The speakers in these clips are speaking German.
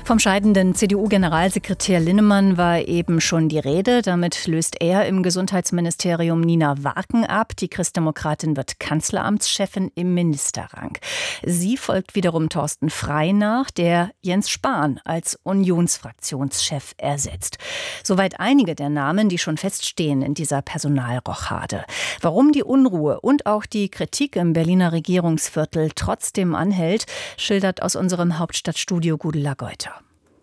Vom scheidenden CDU-Generalsekretär Linnemann war eben schon die Rede. Damit löst er im Gesundheitsministerium Nina Warken ab. Die Christdemokratin wird Kanzleramtschefin im Ministerrang. Sie folgt wiederum Thorsten Frey nach, der Jens Spahn als Unionsfraktionschef ersetzt. Soweit einige der Namen, die schon feststehen in dieser Personalrochade. Warum die Unruhe und auch die Kritik im Berliner Regierungsviertel trotzdem anhält, schildert aus unserem Hauptstadtstudio Gudula Geuter.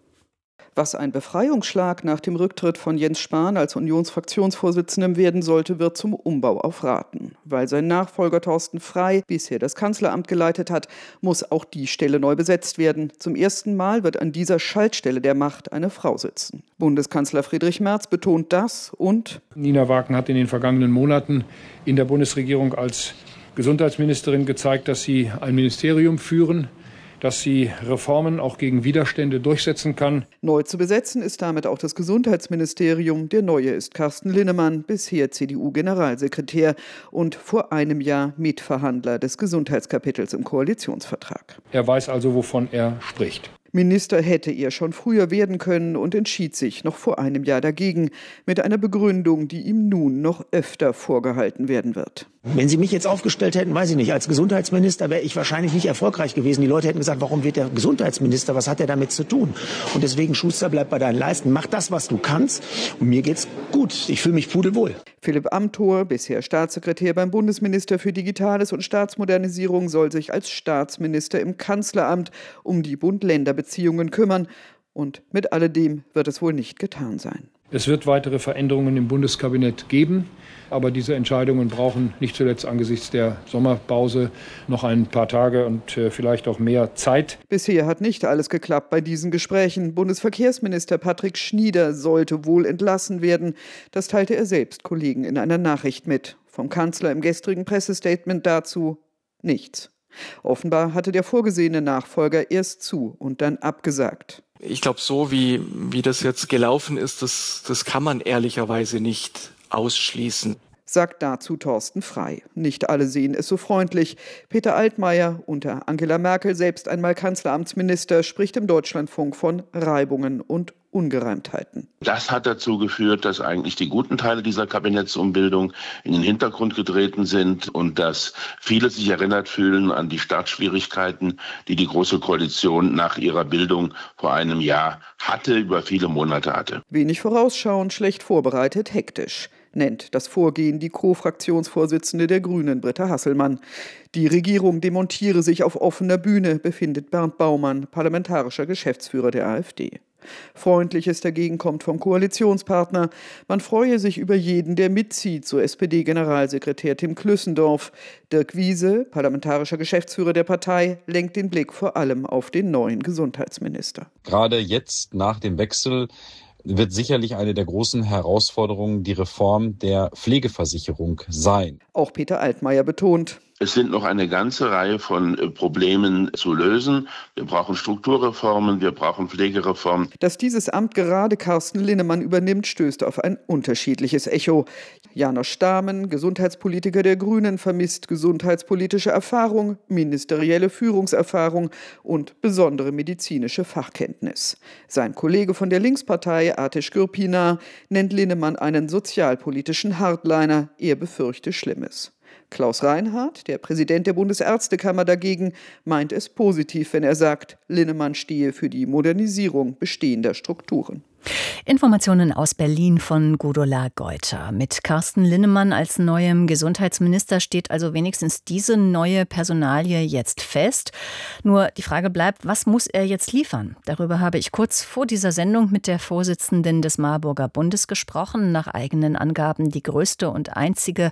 Was ein Befreiungsschlag nach dem Rücktritt von Jens Spahn als Unionsfraktionsvorsitzendem werden sollte, wird zum Umbau auf Raten. Weil sein Nachfolger Thorsten Frey bisher das Kanzleramt geleitet hat, muss auch die Stelle neu besetzt werden. Zum ersten Mal wird an dieser Schaltstelle der Macht eine Frau sitzen. Bundeskanzler Friedrich Merz betont das und Nina Warken hat in den vergangenen Monaten in der Bundesregierung als Gesundheitsministerin gezeigt, dass sie ein Ministerium führen, dass sie Reformen auch gegen Widerstände durchsetzen kann. Neu zu besetzen ist damit auch das Gesundheitsministerium. Der neue ist Carsten Linnemann, bisher CDU-Generalsekretär und vor einem Jahr Mitverhandler des Gesundheitskapitels im Koalitionsvertrag. Er weiß also, wovon er spricht. Minister hätte er schon früher werden können und entschied sich noch vor einem Jahr dagegen, mit einer Begründung, die ihm nun noch öfter vorgehalten werden wird. Wenn Sie mich jetzt aufgestellt hätten, weiß ich nicht, als Gesundheitsminister wäre ich wahrscheinlich nicht erfolgreich gewesen. Die Leute hätten gesagt, warum wird der Gesundheitsminister, was hat er damit zu tun? Und deswegen, Schuster, bleib bei deinen Leisten, mach das, was du kannst und mir geht's gut. Ich fühle mich pudelwohl. Philipp Amthor, bisher Staatssekretär beim Bundesminister für Digitales und Staatsmodernisierung, soll sich als Staatsminister im Kanzleramt um die Bund-Länder-Beziehungen kümmern. Und mit alledem wird es wohl nicht getan sein. Es wird weitere Veränderungen im Bundeskabinett geben, aber diese Entscheidungen brauchen nicht zuletzt angesichts der Sommerpause noch ein paar Tage und vielleicht auch mehr Zeit. Bisher hat nicht alles geklappt bei diesen Gesprächen. Bundesverkehrsminister Patrick Schnieder sollte wohl entlassen werden. Das teilte er selbst Kollegen in einer Nachricht mit. Vom Kanzler im gestrigen Pressestatement dazu nichts. Offenbar hatte der vorgesehene Nachfolger erst zu und dann abgesagt. Ich glaube, so wie das jetzt gelaufen ist, das kann man ehrlicherweise nicht ausschließen. Sagt dazu Thorsten Frey. Nicht alle sehen es so freundlich. Peter Altmaier, unter Angela Merkel selbst einmal Kanzleramtsminister, spricht im Deutschlandfunk von Reibungen und Ungereimtheiten. Das hat dazu geführt, dass eigentlich die guten Teile dieser Kabinettsumbildung in den Hintergrund getreten sind und dass viele sich erinnert fühlen an die Startschwierigkeiten, die die Große Koalition nach ihrer Bildung vor einem Jahr hatte, über viele Monate hatte. Wenig vorausschauend, schlecht vorbereitet, hektisch, nennt das Vorgehen die Co-Fraktionsvorsitzende der Grünen, Britta Hasselmann. Die Regierung demontiere sich auf offener Bühne, befindet Bernd Baumann, parlamentarischer Geschäftsführer der AfD. Freundliches dagegen kommt vom Koalitionspartner. Man freue sich über jeden, der mitzieht, so SPD-Generalsekretär Tim Klüssendorf. Dirk Wiese, parlamentarischer Geschäftsführer der Partei, lenkt den Blick vor allem auf den neuen Gesundheitsminister. Gerade jetzt nach dem Wechsel wird sicherlich eine der großen Herausforderungen die Reform der Pflegeversicherung sein. Auch Peter Altmaier betont: Es sind noch eine ganze Reihe von Problemen zu lösen. Wir brauchen Strukturreformen, wir brauchen Pflegereformen. Dass dieses Amt gerade Carsten Linnemann übernimmt, stößt auf ein unterschiedliches Echo. Janosch Stamen, Gesundheitspolitiker der Grünen, vermisst gesundheitspolitische Erfahrung, ministerielle Führungserfahrung und besondere medizinische Fachkenntnis. Sein Kollege von der Linkspartei, Ateş Gürpınar, nennt Linnemann einen sozialpolitischen Hardliner. Er befürchte Schlimmes. Klaus Reinhardt, der Präsident der Bundesärztekammer dagegen, meint es positiv, wenn er sagt, Linnemann stehe für die Modernisierung bestehender Strukturen. Informationen aus Berlin von Gudula Geuter. Mit Carsten Linnemann als neuem Gesundheitsminister steht also wenigstens diese neue Personalie jetzt fest. Nur die Frage bleibt, was muss er jetzt liefern? Darüber habe ich kurz vor dieser Sendung mit der Vorsitzenden des Marburger Bundes gesprochen. Nach eigenen Angaben die größte und einzige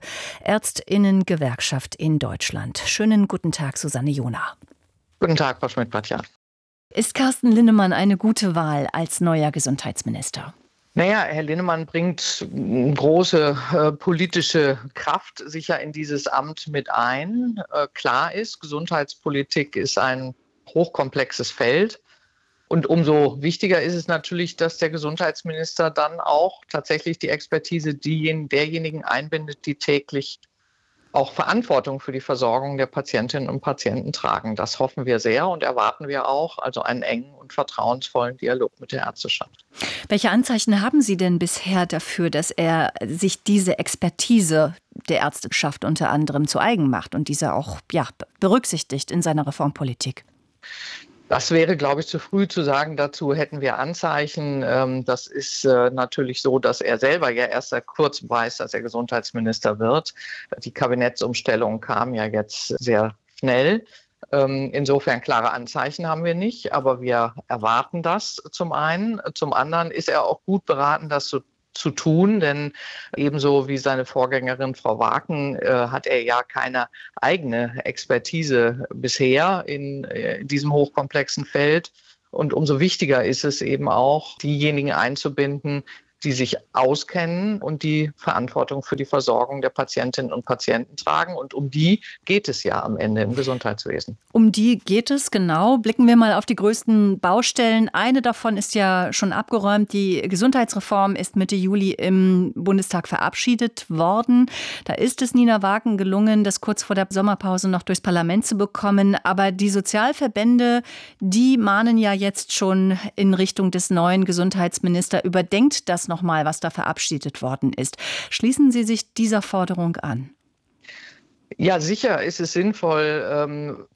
Ärztinnen-Gewerkschaft in Deutschland. Schönen guten Tag, Susanne Jona. Guten Tag, Frau Schmidt-Bratjan. Ist Carsten Linnemann eine gute Wahl als neuer Gesundheitsminister? Naja, Herr Linnemann bringt große politische Kraft sicher in dieses Amt mit ein. Klar ist, Gesundheitspolitik ist ein hochkomplexes Feld. Und umso wichtiger ist es natürlich, dass der Gesundheitsminister dann auch tatsächlich die Expertise derjenigen einbindet, die täglich auch Verantwortung für die Versorgung der Patientinnen und Patienten tragen. Das hoffen wir sehr und erwarten wir auch, also einen engen und vertrauensvollen Dialog mit der Ärzteschaft. Welche Anzeichen haben Sie denn bisher dafür, dass er sich diese Expertise der Ärzteschaft unter anderem zu eigen macht und diese auch berücksichtigt in seiner Reformpolitik? Das wäre, glaube ich, zu früh zu sagen. Dazu hätten wir Anzeichen. Das ist natürlich so, dass er selber ja erst seit kurzem weiß, dass er Gesundheitsminister wird. Die Kabinettsumstellung kam ja jetzt sehr schnell. Insofern klare Anzeichen haben wir nicht, aber wir erwarten das zum einen. Zum anderen ist er auch gut beraten, das zu tun, denn ebenso wie seine Vorgängerin Frau Waaken hat er ja keine eigene Expertise bisher in diesem hochkomplexen Feld. Und umso wichtiger ist es eben auch, diejenigen einzubinden, die sich auskennen und die Verantwortung für die Versorgung der Patientinnen und Patienten tragen. Und um die geht es ja am Ende im Gesundheitswesen. Um die geht es, genau. Blicken wir mal auf die größten Baustellen. Eine davon ist ja schon abgeräumt. Die Gesundheitsreform ist Mitte Juli im Bundestag verabschiedet worden. Da ist es Nina Waaken gelungen, das kurz vor der Sommerpause noch durchs Parlament zu bekommen. Aber die Sozialverbände, die mahnen ja jetzt schon in Richtung des neuen Gesundheitsministers, überdenkt das nochmal, was da verabschiedet worden ist. Schließen Sie sich dieser Forderung an? Ja, sicher ist es sinnvoll,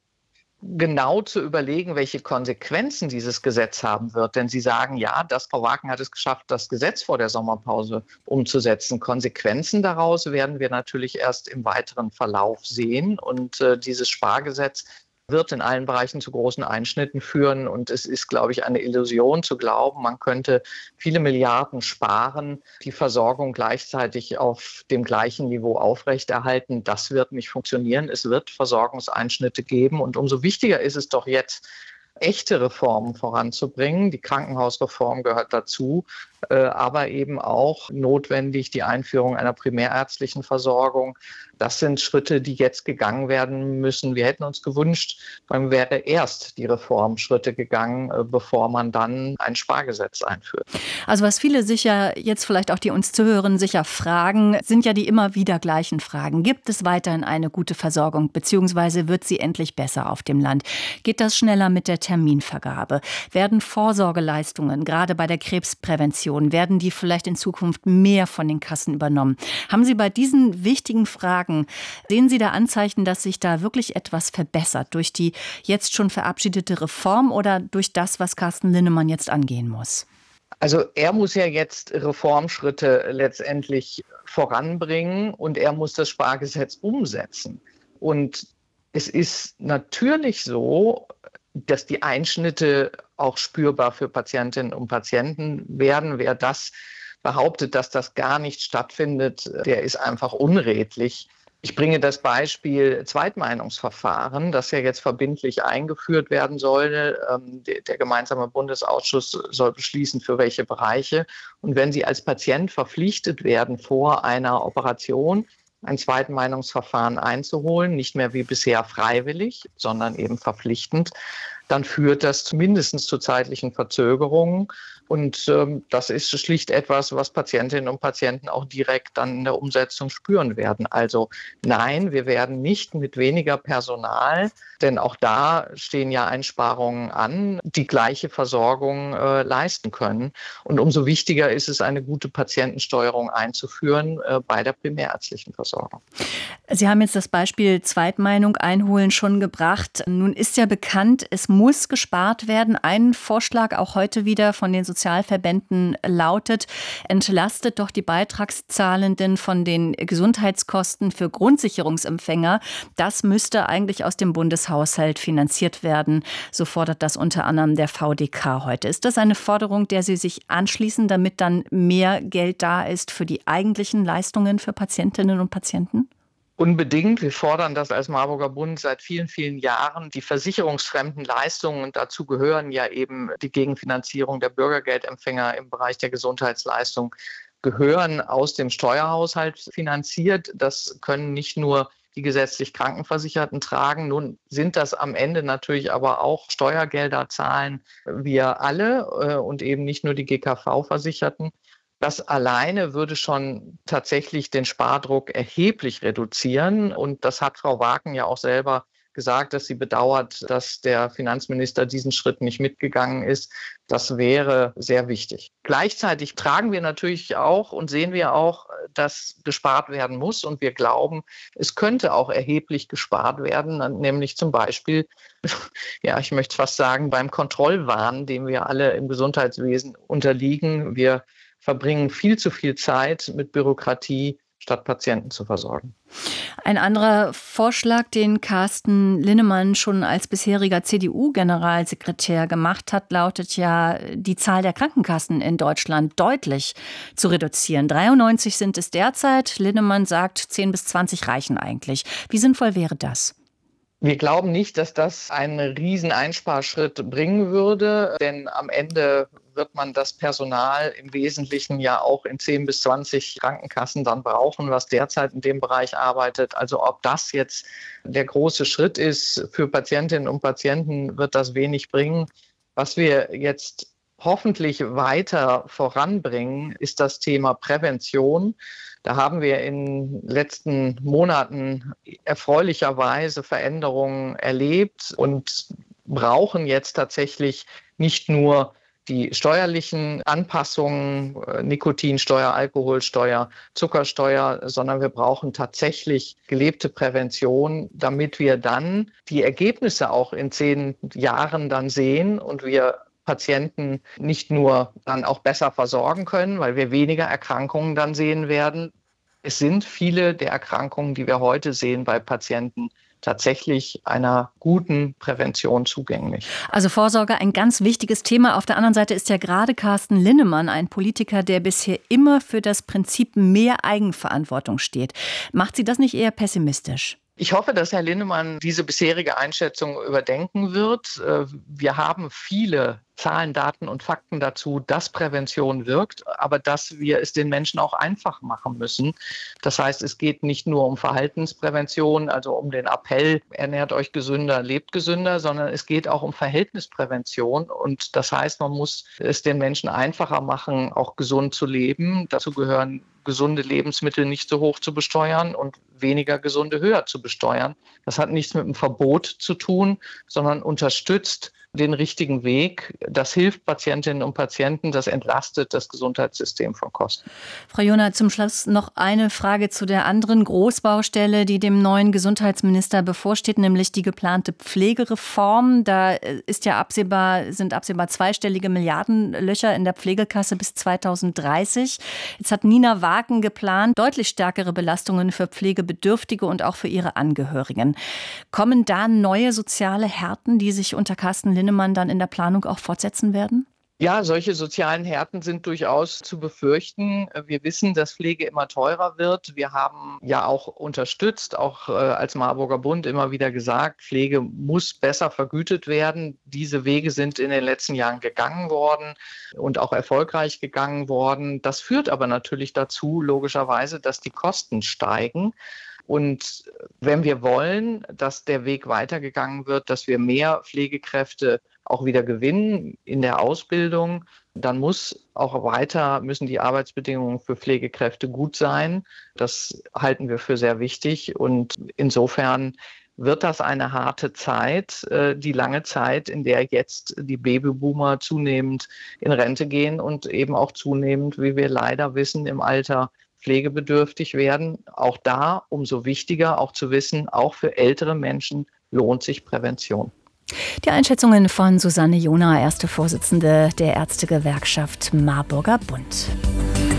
genau zu überlegen, welche Konsequenzen dieses Gesetz haben wird. Denn Sie sagen ja, Frau Waaken hat es geschafft, das Gesetz vor der Sommerpause umzusetzen. Konsequenzen daraus werden wir natürlich erst im weiteren Verlauf sehen. Und dieses Spargesetz wird in allen Bereichen zu großen Einschnitten führen. Und es ist, glaube ich, eine Illusion zu glauben, man könnte viele Milliarden sparen, die Versorgung gleichzeitig auf dem gleichen Niveau aufrechterhalten. Das wird nicht funktionieren. Es wird Versorgungseinschnitte geben. Und umso wichtiger ist es doch jetzt, echte Reformen voranzubringen. Die Krankenhausreform gehört dazu, aber eben auch notwendig die Einführung einer primärärztlichen Versorgung. Das sind Schritte, die jetzt gegangen werden müssen. Wir hätten uns gewünscht, man wäre erst die Reformschritte gegangen, bevor man dann ein Spargesetz einführt. Also was viele sicher jetzt vielleicht auch die uns zuhören, sicher fragen, sind ja die immer wieder gleichen Fragen. Gibt es weiterhin eine gute Versorgung, beziehungsweise wird sie endlich besser auf dem Land? Geht das schneller mit der Terminvergabe? Werden Vorsorgeleistungen, gerade bei der Krebsprävention, werden die vielleicht in Zukunft mehr von den Kassen übernommen? Haben Sie bei diesen wichtigen Fragen, sehen Sie da Anzeichen, dass sich da wirklich etwas verbessert durch die jetzt schon verabschiedete Reform oder durch das, was Carsten Linnemann jetzt angehen muss? Also er muss ja jetzt Reformschritte letztendlich voranbringen und er muss das Spargesetz umsetzen. Und es ist natürlich so, dass die Einschnitte auch spürbar für Patientinnen und Patienten werden. Wer das behauptet, dass das gar nicht stattfindet, der ist einfach unredlich. Ich bringe das Beispiel Zweitmeinungsverfahren, das ja jetzt verbindlich eingeführt werden soll. Der gemeinsame Bundesausschuss soll beschließen, für welche Bereiche. Und wenn Sie als Patient verpflichtet werden, vor einer Operation ein Zweitmeinungsverfahren einzuholen, nicht mehr wie bisher freiwillig, sondern eben verpflichtend, dann führt das zumindest zu zeitlichen Verzögerungen. Und das ist schlicht etwas, was Patientinnen und Patienten auch direkt dann in der Umsetzung spüren werden. Also nein, wir werden nicht mit weniger Personal, denn auch da stehen ja Einsparungen an, die gleiche Versorgung leisten können. Und umso wichtiger ist es, eine gute Patientensteuerung einzuführen bei der primärärztlichen Versorgung. Sie haben jetzt das Beispiel Zweitmeinung einholen schon gebracht. Nun ist ja bekannt, es muss gespart werden. Ein Vorschlag auch heute wieder von den Sozialverbänden lautet, entlastet doch die Beitragszahlenden von den Gesundheitskosten für Grundsicherungsempfänger. Das müsste eigentlich aus dem Bundeshaushalt finanziert werden. So fordert das unter anderem der VDK heute. Ist das eine Forderung, der Sie sich anschließen, damit dann mehr Geld da ist für die eigentlichen Leistungen für Patientinnen und Patienten? Unbedingt. Wir fordern das als Marburger Bund seit vielen, vielen Jahren. Die versicherungsfremden Leistungen, und dazu gehören ja eben die Gegenfinanzierung der Bürgergeldempfänger im Bereich der Gesundheitsleistung, gehören aus dem Steuerhaushalt finanziert. Das können nicht nur die gesetzlich Krankenversicherten tragen. Nun sind das am Ende natürlich aber auch Steuergelder, zahlen wir alle und eben nicht nur die GKV-Versicherten. Das alleine würde schon tatsächlich den Spardruck erheblich reduzieren. Und das hat Frau Waaken ja auch selber gesagt, dass sie bedauert, dass der Finanzminister diesen Schritt nicht mitgegangen ist. Das wäre sehr wichtig. Gleichzeitig tragen wir natürlich auch und sehen wir auch, dass gespart werden muss. Und wir glauben, es könnte auch erheblich gespart werden, nämlich zum Beispiel, ja, ich möchte fast sagen, beim Kontrollwahn, dem wir alle im Gesundheitswesen unterliegen. Wir verbringen viel zu viel Zeit mit Bürokratie, statt Patienten zu versorgen. Ein anderer Vorschlag, den Carsten Linnemann schon als bisheriger CDU-Generalsekretär gemacht hat, lautet ja, die Zahl der Krankenkassen in Deutschland deutlich zu reduzieren. 93 sind es derzeit. Linnemann sagt, 10 bis 20 reichen eigentlich. Wie sinnvoll wäre das? Wir glauben nicht, dass das einen riesen Einsparschritt bringen würde, denn am Ende wird man das Personal im Wesentlichen ja auch in 10 bis 20 Krankenkassen dann brauchen, was derzeit in dem Bereich arbeitet. Also ob das jetzt der große Schritt ist für Patientinnen und Patienten, wird das wenig bringen. Was wir jetzt hoffentlich weiter voranbringen, ist das Thema Prävention. Da haben wir in den letzten Monaten erfreulicherweise Veränderungen erlebt und brauchen jetzt tatsächlich nicht nur die steuerlichen Anpassungen, Nikotinsteuer, Alkoholsteuer, Zuckersteuer, sondern wir brauchen tatsächlich gelebte Prävention, damit wir dann die Ergebnisse auch in 10 Jahren dann sehen und wir Patienten nicht nur dann auch besser versorgen können, weil wir weniger Erkrankungen dann sehen werden. Es sind viele der Erkrankungen, die wir heute sehen bei Patienten, tatsächlich einer guten Prävention zugänglich. Also Vorsorge ein ganz wichtiges Thema. Auf der anderen Seite ist ja gerade Carsten Linnemann ein Politiker, der bisher immer für das Prinzip mehr Eigenverantwortung steht. Macht Sie das nicht eher pessimistisch? Ich hoffe, dass Herr Linnemann diese bisherige Einschätzung überdenken wird. Wir haben viele Zahlen, Daten und Fakten dazu, dass Prävention wirkt, aber dass wir es den Menschen auch einfach machen müssen. Das heißt, es geht nicht nur um Verhaltensprävention, also um den Appell, ernährt euch gesünder, lebt gesünder, sondern es geht auch um Verhältnisprävention. Und das heißt, man muss es den Menschen einfacher machen, auch gesund zu leben. Dazu gehören gesunde Lebensmittel nicht so hoch zu besteuern und weniger gesunde höher zu besteuern. Das hat nichts mit einem Verbot zu tun, sondern unterstützt den richtigen Weg. Das hilft Patientinnen und Patienten, das entlastet das Gesundheitssystem von Kosten. Frau Joner, zum Schluss noch eine Frage zu der anderen Großbaustelle, die dem neuen Gesundheitsminister bevorsteht, nämlich die geplante Pflegereform. Da sind absehbar zweistellige Milliardenlöcher in der Pflegekasse bis 2030. Jetzt hat Nina Waaken geplant, deutlich stärkere Belastungen für Pflegebedürftige und auch für ihre Angehörigen. Kommen da neue soziale Härten, die sich unter Carsten Linnemann dann in der Planung auch fortsetzen werden? Ja, solche sozialen Härten sind durchaus zu befürchten. Wir wissen, dass Pflege immer teurer wird. Wir haben ja auch unterstützt, auch als Marburger Bund immer wieder gesagt, Pflege muss besser vergütet werden. Diese Wege sind in den letzten Jahren gegangen worden und auch erfolgreich gegangen worden. Das führt aber natürlich dazu, logischerweise, dass die Kosten steigen. Und wenn wir wollen, dass der Weg weitergegangen wird, dass wir mehr Pflegekräfte auch wieder gewinnen in der Ausbildung, dann müssen die Arbeitsbedingungen für Pflegekräfte gut sein. Das halten wir für sehr wichtig. Und insofern wird das eine harte Zeit, die lange Zeit, in der jetzt die Babyboomer zunehmend in Rente gehen und eben auch zunehmend, wie wir leider wissen, im Alter pflegebedürftig werden. Auch da umso wichtiger, auch zu wissen, auch für ältere Menschen lohnt sich Prävention. Die Einschätzungen von Susanne Joner, erste Vorsitzende der Ärztegewerkschaft Marburger Bund.